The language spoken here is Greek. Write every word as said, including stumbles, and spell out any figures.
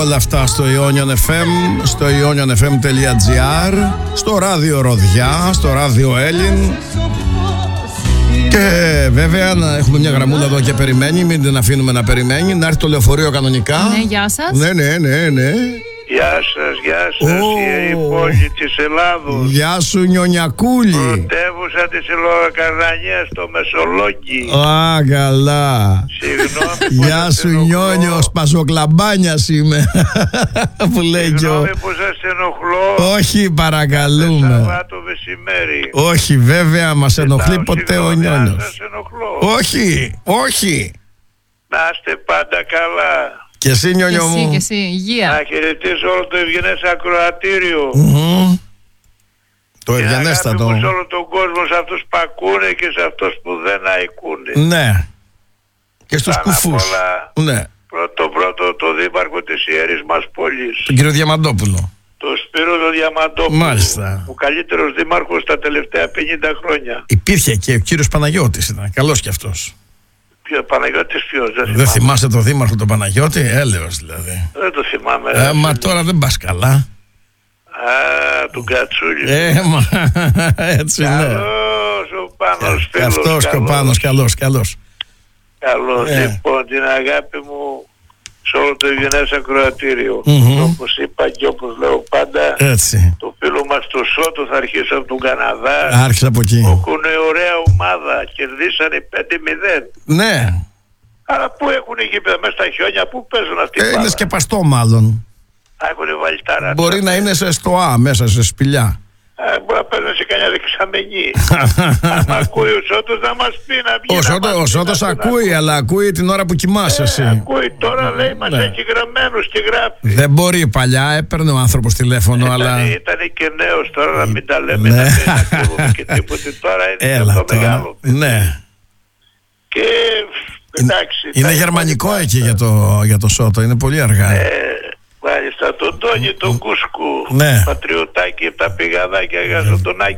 όλα αυτά στο Ionian εφ εμ, στο ionian f m dot g r, στο ράδιο Ροδιά, στο ράδιο Έλλην. Και βέβαια να έχουμε μια γραμμούλα εδώ και περιμένει, μην την αφήνουμε να περιμένει, να έρθει το λεωφορείο κανονικά. Ναι, γεια σας. Ναι, ναι, ναι, ναι. Γεια σας, γεια σας, Oh. η πόλη της Ελλάδος. Γεια σου Νιονιακούλη. Πρωτεύουσα της Ελλοδοκαρνανίας στο Μεσολόγγι. Α, καλά. Συγγνώμη που Γεια σας σου ενοχλώ. Νιόνιο, Σπασοκλαμπάνιας είμαι. Που λέει και ο... Συγγνώμη που σας ενοχλώ. Όχι, παρακαλούμε. Σαββάτο μεσημέρι. Όχι, βέβαια, μας ενοχλεί Ζητάω ποτέ ο συγγνώμη αν Νιόνιος. σας ενοχλώ. Όχι, όχι. Να είστε πάντα καλά. Και εσύ Και Νιόνιο εσύ, μου. και εσύ, υγεία. Να χαιρετήσω όλο το ευγενές ακροατήριο. Μμμ. Το Και αγάπη ευγενέστατο. μου σε όλο τον κόσμο, σε αυτούς που ακούνε και σε αυτούς που δεν αικούνε. Ναι. Και στους Πάνω απ' κουφούς. όλα, Ναι. Πρώτο πρώτο το δήμαρχο της ιερής μας πόλης, Τον κύριο Διαμαντόπουλο. το Σπύρο τον Διαμαντόπουλο. Μάλιστα. Ο καλύτερος δήμαρχος τα τελευταία πενήντα χρόνια. Υπήρχε και ο κύριος Παναγιώτης, ήταν καλός κι αυτός. Ποιο Παναγιώτης ποιος, δεν Δεν θυμάμαι. θυμάσαι τον δήμαρχο τον Παναγιώτη, έλεος δηλαδή. Δεν το θυμάμαι. Ε, μα τώρα δεν πας καλά. Α, του Κατσούλη. Ε, μα έτσι ναι. Καλός ο Πάνος Και φίλος. αυτός και ο καλός. Πάνος, καλός, καλός. Καλώς, Ε. λοιπόν, την αγάπη μου σε όλο το ευγενές ακροατήριο. Μμμ. Όπως είπα και όπως λέω πάντα, Έτσι. το φίλο μας το Σότο θα αρχίσει από τον Καναδά. Άρχισα από εκεί. Που έχουν ωραία ομάδα, κερδίσανε πέντε μηδέν. Ναι, Αλλά πού έχουν γήπεδα, μέσα στα χιόνια, πού παίζουν αυτοί οι ε, είναι μπάλα. σκεπαστό μάλλον. Έχουν βάλει ταράντα. Μπορεί να είναι σε στοά, μέσα σε σπηλιά. Ε, μπορεί να παίζουν σε κανένα δεξαμενή. Αν ακούει ο Σότος να μας πει να βγει. Ο, να Σώτο, μας ο πει Σώτος να τον ακούει, αλλά ακούει την ώρα που κοιμάσαι Ε, εσύ. ακούει τώρα, λέει, μας Ναι. έχει γραμμένους και γράφει. Δεν μπορεί, παλιά έπαιρνε ο άνθρωπος τηλέφωνο, αλλά... Ήταν, ήταν και νέος τώρα, να μην τα λέμε, Ναι. να μην ακούγουμε και τίποτε. Τώρα είναι Έλα το τώρα. μεγάλο. Ναι. Και εντάξει. Είναι τα γερμανικό υπόλοιπα- εκεί για το, για το Σώτο, είναι πολύ αργά. Ε, μάλιστα, τον Τόνι, τον Κούσκου, Ναι. πατριωτάκι από τα πηγαδάκια, για τον Άκη.